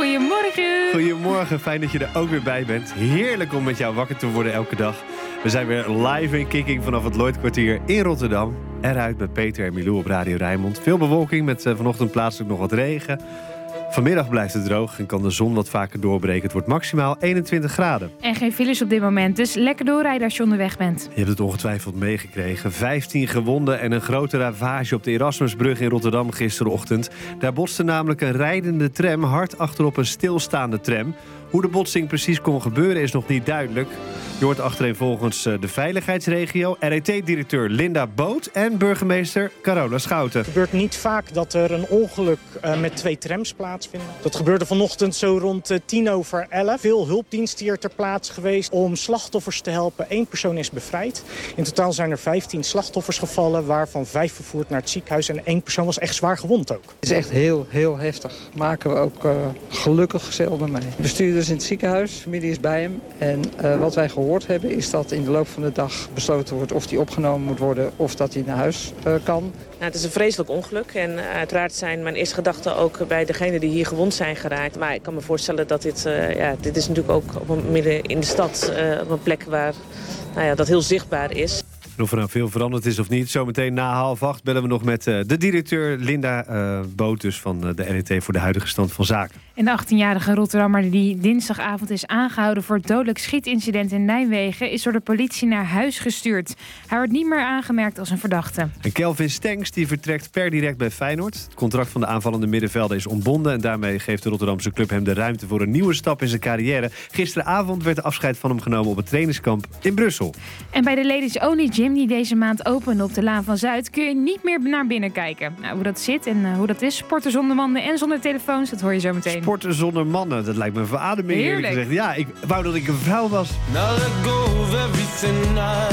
Goedemorgen. Goedemorgen, fijn dat je er ook weer bij bent. Heerlijk om met jou wakker te worden elke dag. We zijn weer live in Kicking vanaf het Lloydkwartier in Rotterdam. Eruit met Peter en Milou op Radio Rijnmond. Veel bewolking met vanochtend plaatselijk nog wat regen. Vanmiddag blijft het droog en kan de zon wat vaker doorbreken. Het wordt maximaal 21 graden. En geen files op dit moment, dus lekker doorrijden als je onderweg bent. Je hebt het ongetwijfeld meegekregen. 15 gewonden en een grote ravage op de Erasmusbrug in Rotterdam gisterochtend. Daar botste namelijk een rijdende tram hard achterop een stilstaande tram. Hoe de botsing precies kon gebeuren is nog niet duidelijk. Je hoort achtereenvolgens de veiligheidsregio, RET-directeur Linda Boot en burgemeester Carola Schouten. Het gebeurt niet vaak dat er een ongeluk met 2 trams plaatsvindt. Dat gebeurde vanochtend zo rond 10:11. Veel hulpdiensten hier ter plaatse geweest om slachtoffers te helpen. 1 persoon is bevrijd. In totaal zijn er 15 slachtoffers gevallen, waarvan 5 vervoerd naar het ziekenhuis. En 1 persoon was echt zwaar gewond ook. Het is echt heel, heel heftig. Maken we ook gelukkig zelden mee. De bestuurder is in het ziekenhuis, familie is bij hem. En wat wij gehoord hebben is dat in de loop van de dag besloten wordt of hij opgenomen moet worden of dat hij naar huis kan. Nou, het is een vreselijk ongeluk en uiteraard zijn mijn eerste gedachten ook bij degenen die hier gewond zijn geraakt. Maar ik kan me voorstellen dat dit is natuurlijk ook midden in de stad op een plek waar dat heel zichtbaar is. En of er nou veel veranderd is of niet, zometeen na 7:30 bellen we nog met de directeur Linda Boot, dus van de RET voor de huidige stand van zaken. En de 18-jarige Rotterdammer die dinsdagavond is aangehouden voor het dodelijk schietincident in Nijmegen is door de politie naar huis gestuurd. Hij wordt niet meer aangemerkt als een verdachte. En Kelvin Stenks die vertrekt per direct bij Feyenoord. Het contract van de aanvallende middenvelder is ontbonden en daarmee geeft de Rotterdamse club hem de ruimte voor een nieuwe stap in zijn carrière. Gisteravond werd de afscheid van hem genomen op het trainingskamp in Brussel. En bij de Ladies Only Gym die deze maand opende op de Laan van Zuid kun je niet meer naar binnen kijken. Nou, hoe dat zit en hoe dat is, sporten zonder mannen en zonder telefoons, dat hoor je zo meteen. Sporten zonder mannen, dat lijkt me een verademing. Heerlijk. Ja, ik wou dat ik een vrouw was. Now let go of everything I